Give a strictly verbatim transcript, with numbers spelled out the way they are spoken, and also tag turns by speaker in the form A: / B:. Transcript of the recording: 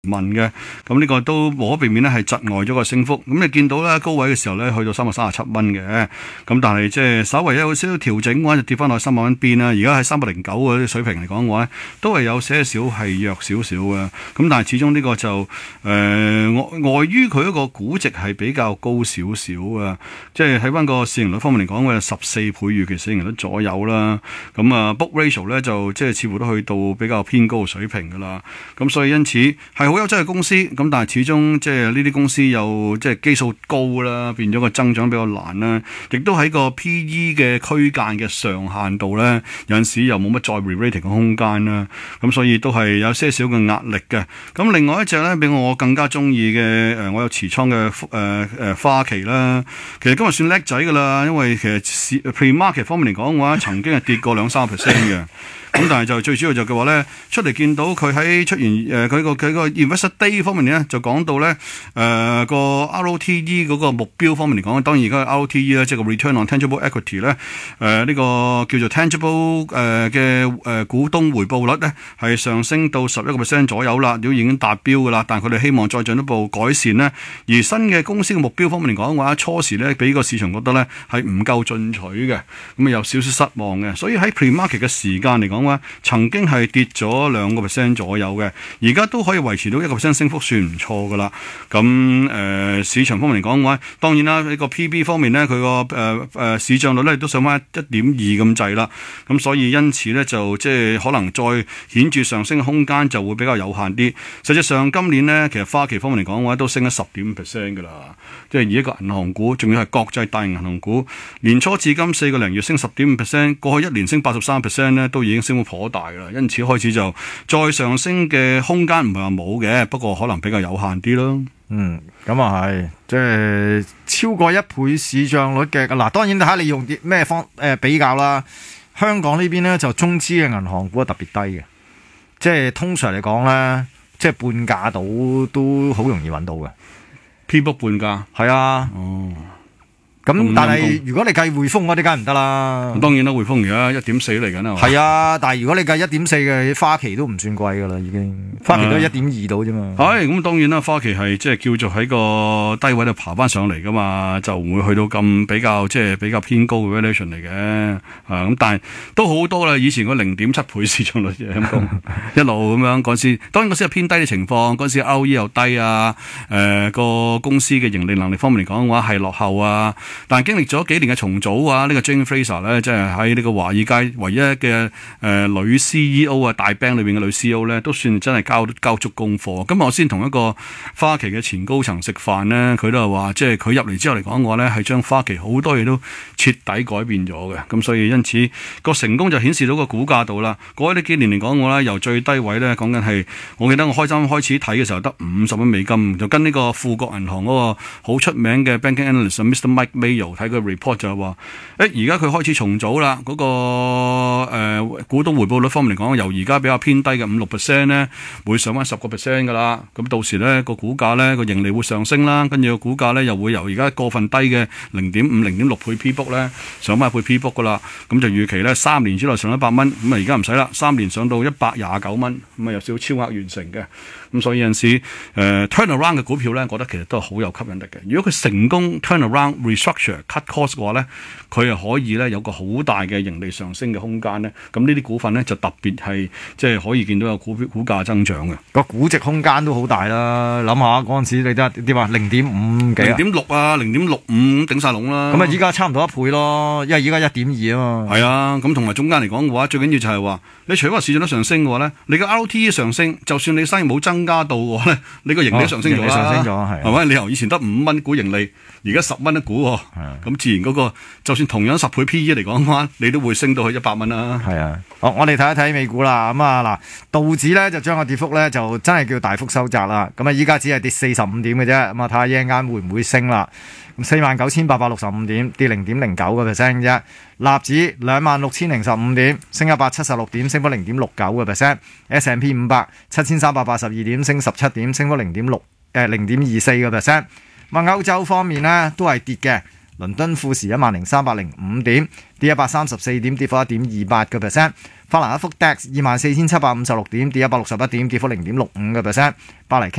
A: 問嘅，咁呢個都無可避免咧係窒礙咗個升幅。咁你見到咧高位嘅時候咧去到三百三十七蚊嘅，咁但係即係稍微有少少調整嘅話就跌翻落去三百蚊邊啦。而家喺三百零九嗰啲水平嚟講嘅話咧，都係有些少係弱少少嘅。咁但係始終呢個就誒礙礙於佢一個估值係比較高少少嘅，即係喺翻個市盈率方面嚟講，佢係十四倍預期市盈率左右啦。咁啊 book ratio 咧就即係似乎都去到比較偏高嘅水平噶啦。咁所以因此係好優質嘅公司，咁但係始終即係呢啲公司又即係基數高啦，變咗個增長比較難啦，亦都喺個 P E 嘅區間嘅上限度咧，有陣時又冇乜再 re-rating 嘅空間啦，咁所以都係有些少嘅壓力嘅。咁另外一隻咧，俾我更加中意嘅誒，我有持倉嘅誒誒花旗啦，其實今日算叻仔噶啦，因為其實 pre-market 方面嚟講嘅話，曾經係跌過兩三個 percent 嘅。咁但係就最主要就嘅話咧，出嚟見到佢喺出現誒佢個佢個 Investor Day 方面咧，就講到咧誒個 R O T E 嗰個目標方面嚟講，當然而家 R O T E 咧，即係個 Return on Tangible Equity 咧，誒呢個叫做 Tangible 誒嘅誒股東回報率咧，係上升到十一個 percent 左右啦，都已經達標噶啦。但係佢哋希望再進一步改善咧，而新嘅公司嘅目標方面嚟講嘅話，初時咧俾個市場覺得咧係唔夠進取嘅，咁啊有少少失望嘅。所以喺 Pre-Market 嘅時間嚟講，曾經係跌咗兩個 percent 左右嘅，而家都可以維持到一個 percent 升幅，算唔錯噶啦。咁誒、呃、市場方面嚟講嘅話，當然啦，呢、這個 P B 方面咧，佢個誒誒市賬率咧都上翻一點二咁滯啦。咁所以因此咧就即係可能再顯著上升嘅空間就會比較有限啲。實際上今年咧，其實花旗方面嚟講嘅話，都升咗十點五 percent 噶啦。即係以一個銀行股，仲要係國際大型銀行股，年初至今四個零月升十點五 percent， 過去一年升八十三 percent 咧，都已經升到頗大啦。因此開始就再上升嘅空間唔係話冇嘅，不過可能比較有限啲咯。
B: 嗯，咁啊係，即係超過一倍市賬率嘅嗱。當然睇下你用啲咩方誒、呃、比較啦。香港呢邊咧就中資嘅銀行股係特別低嘅，即係通常嚟講咧，即係半價到都好容易揾到嘅。
A: P book 半價係
B: 啊，
A: 哦。
B: 咁但係如果你計匯豐嗰啲梗係唔得啦。
A: 當然啦，匯豐而家一點四嚟緊啦。
B: 係啊，但係如果你計一點四嘅花旗都唔算貴噶啦，已經花旗都一點二到啫嘛。係
A: 咁、嗯，當然啦，花旗係即係叫做喺個低位度爬翻上嚟噶嘛，就唔會去到咁比較即係比較偏高嘅 valuation 嚟嘅。啊，咁但係都好多啦，以前個零點七倍市賬率嘅咁講，一路咁樣嗰時，當然嗰時係偏低嘅情況，嗰時 R O E 又低啊，誒、呃、個公司嘅盈利能力方面嚟講嘅話係落後啊。但係經歷咗幾年嘅重組啊，呢、這個 Jane Fraser 咧，即係喺呢個華爾街唯一嘅誒、呃、女 C E O 啊，大 bank 裏邊嘅女 C E O 咧，都算真係交交足功課。咁我先同一個花旗嘅前高層食飯咧，佢都係話，即係佢入嚟之後嚟講嘅話咧，係將花旗好多嘢都徹底改變咗嘅。咁所以因此個成功就顯示到個股價度啦。過去呢幾年嚟講嘅話咧，由最低位咧講緊係，我記得我開心開始睇嘅時候得五十蚊美金，就跟呢個富國銀行嗰個好出名嘅 banking analyst Mister Mike Mayo睇個 report 就係話，誒而家佢開始重組啦，嗰、那個誒、呃、股東回報率方面嚟講，由而家比較偏低嘅五六 percent 咧，會上翻十個 percent 噶啦。咁到時咧個股價咧個盈利會上升啦，跟住個股價咧又會由而家過分低嘅零點五、零點六倍 P book 咧上翻一倍 P book 噶啦。咁就預期咧三年之內上一百蚊，咁啊而家唔使啦，三年上到一百廿九蚊，咁啊有少少超額完成嘅。咁所以有陣時誒、呃、turnaround 嘅股票咧，我覺得其實都係好有吸引力嘅。如果佢成功 turnaround restructure cut cost 嘅話咧，佢係可以咧有個好大嘅盈利上升嘅空間咧。咁呢啲股份咧就特別係即係可以見到有股票股價增長嘅，
B: 個估值空間都好大啦。諗下嗰陣時你得點啊？零點五幾啊？
A: 零點六啊，零點六五頂晒籠啦。
B: 咁啊，依家差唔多一倍咯，因為依家一點二啊嘛。
A: 係啊，咁同埋中間嚟講嘅話，最緊要就係話，你除咗話市賬率上升嘅話咧，你個 R O T E 上升，就算你生意冇增加到嘅話咧，你個盈利上升咗啦，
B: 上升咗係，
A: 係咪？你由以前得五蚊股盈利，而家十蚊一股，咁自然嗰個就算同樣十倍 P E 嚟講翻，你都會升到去一百蚊啦。
B: 係啊，好，我哋睇一睇美股啦。咁啊嗱，道指咧就將個跌幅咧就真係叫大幅收窄啦。咁啊，依家只係跌四十五點嘅啫。咁啊，睇下一陣間會唔會升啦？咁四萬九千八百六十五點，跌零點零九個 percent 啫。納指兩萬六千零十五點，升一百七十六點，升幅零點六九個 percent。S and P 五百七千三百八十二點，升十七點，升幅零點六誒零點二四個 percent。咁啊，歐洲方面呢都係跌嘅。倫敦富時一萬零三百零五點，跌一百三十四點，跌幅一點二八個 percent。法蘭克福 D A X 二萬四千七百五十六點，跌一百六十一點，跌幅零點六五個 percent。巴黎